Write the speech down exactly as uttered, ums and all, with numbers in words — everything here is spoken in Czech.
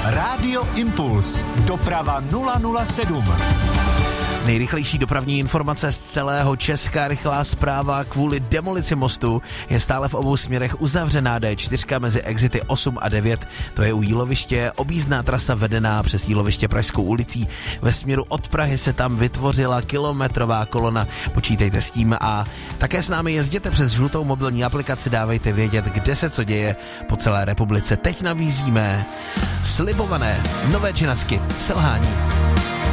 Rádio Impuls. Doprava nula nula sedm. Nejrychlejší dopravní informace z celého Česka, rychlá zpráva kvůli demolici mostu je stále v obou směrech uzavřená dé čtyři mezi exity osm a devět, to je u Jíloviště, objízdná trasa vedená přes Jíloviště Pražskou ulicí. Ve směru od Prahy se tam vytvořila kilometrová kolona, počítejte s tím a také s námi jezděte přes žlutou mobilní aplikaci, dávejte vědět, kde se co děje po celé republice. Teď nabízíme slibované nové činasky, selhání.